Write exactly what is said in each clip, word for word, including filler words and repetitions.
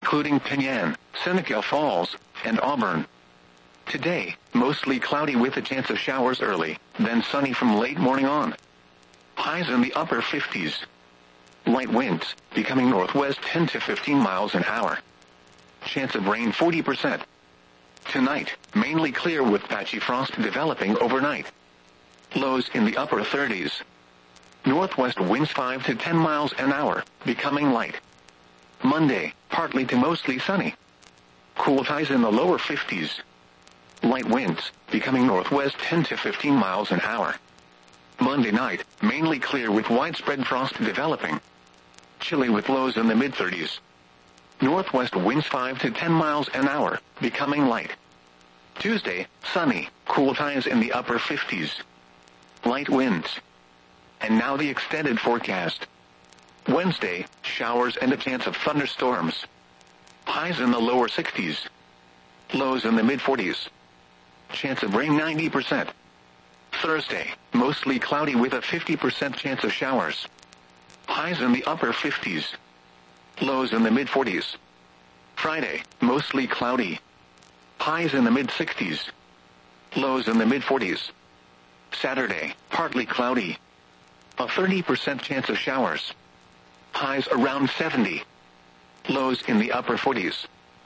including Penyan, Seneca Falls, and Auburn. Today, mostly cloudy with a chance of showers early, then sunny from late morning on. Highs in the upper fifties. Light winds, becoming northwest ten to fifteen miles an hour. Chance of rain forty percent. Tonight, mainly clear with patchy frost developing overnight. Lows in the upper thirties. Northwest winds five to ten miles an hour, becoming light. Monday, partly to mostly sunny. Cool highs in the lower fifties. Light winds, becoming northwest ten to fifteen miles an hour. Monday night, mainly clear with widespread frost developing. Chilly with lows in the mid-thirties. Northwest winds five to ten miles an hour, becoming light. Tuesday, sunny, cool highs in the upper fifties. Light winds. And now the extended forecast. Wednesday, showers and a chance of thunderstorms. Highs in the lower sixties. Lows in the mid-forties. Chance of rain ninety percent. Thursday, mostly cloudy with a fifty percent chance of showers. Highs in the upper fifties. Lows in the mid-forties. Friday, mostly cloudy. Highs in the mid-sixties. Lows in the mid-forties. Saturday, partly cloudy. A thirty percent chance of showers. Highs around seventy. Lows in the upper forties.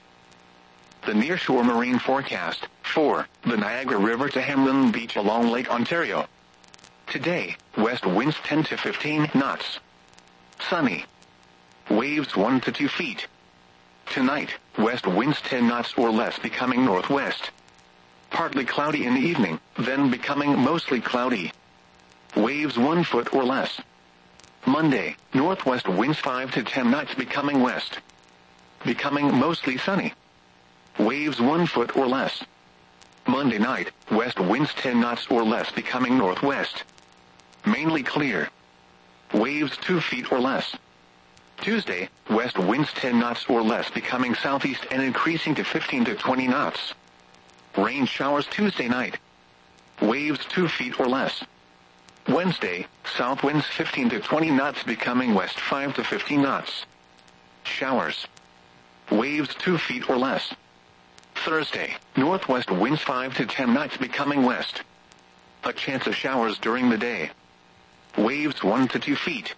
The nearshore marine forecast, for the Niagara River to Hamlin Beach along Lake Ontario. Today, west winds ten to fifteen knots. Sunny. Waves one to two feet. Tonight, west winds ten knots or less becoming northwest. Partly cloudy in the evening, then becoming mostly cloudy. Waves one foot or less. Monday, northwest winds five to ten knots becoming west. Becoming mostly sunny. Waves one foot or less. Monday night, west winds ten knots or less becoming northwest. Mainly clear. Waves two feet or less. Tuesday, west winds ten knots or less becoming southeast and increasing to fifteen to twenty knots. Rain showers Tuesday night. Waves two feet or less. Wednesday, south winds fifteen to twenty knots becoming west five to fifteen knots. Showers. Waves two feet or less. Thursday, northwest winds five to ten knots becoming west. A chance of showers during the day. Waves one to two feet.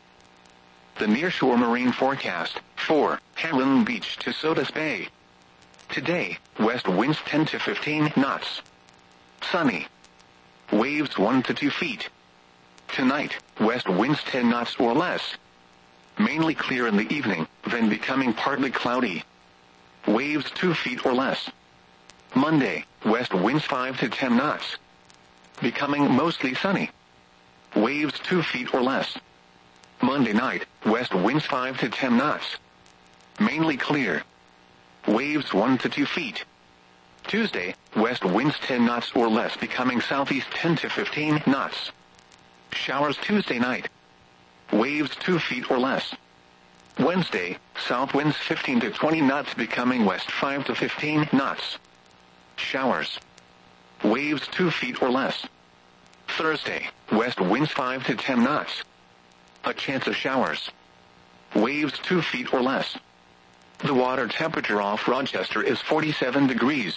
The nearshore marine forecast, for Hamlin Beach to Sodus Bay. Today, west winds ten to fifteen knots. Sunny. Waves one to two feet. Tonight, west winds ten knots or less. Mainly clear in the evening, then becoming partly cloudy. Waves two feet or less. Monday, west winds five to ten knots. Becoming mostly sunny. Waves two feet or less. Monday night, west winds five to ten knots. Mainly clear. Waves one to two feet. Tuesday, west winds ten knots or less becoming southeast ten to fifteen knots. Showers Tuesday night. Waves two feet or less. Wednesday, south winds fifteen to twenty knots becoming west five to fifteen knots. Showers. Waves two feet or less. Thursday, west winds five to ten knots. A chance of showers. Waves two feet or less. The water temperature off Rochester is forty-seven degrees.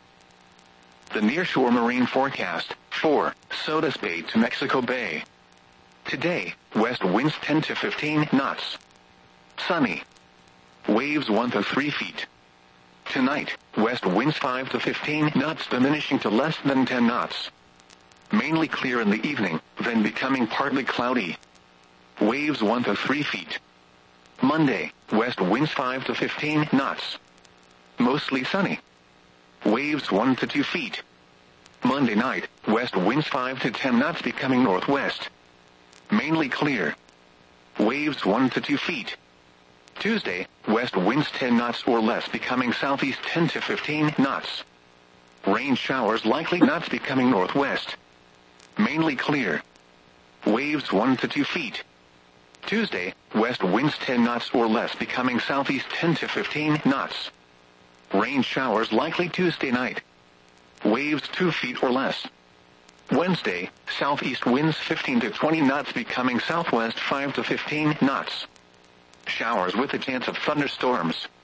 The nearshore marine forecast, for Sodus Bay to Mexico Bay. Today, west winds ten to fifteen knots. Sunny. Waves one to three feet. Tonight, west winds five to fifteen knots diminishing to less than ten knots. Mainly clear in the evening, then becoming partly cloudy. Waves one to three feet. Monday, west winds five to fifteen knots. Mostly sunny. Waves one to two feet. Monday night, west winds five to ten knots becoming northwest. Mainly clear. Waves one to two feet. Tuesday, west winds ten knots or less becoming southeast ten to fifteen knots. Rain showers likely knots becoming northwest. Mainly clear. Waves one to two feet. Tuesday, west winds ten knots or less becoming southeast ten to fifteen knots. Rain showers likely Tuesday night. Waves two feet or less. Wednesday, southeast winds fifteen to twenty knots becoming southwest five to fifteen knots. Showers with a chance of thunderstorms.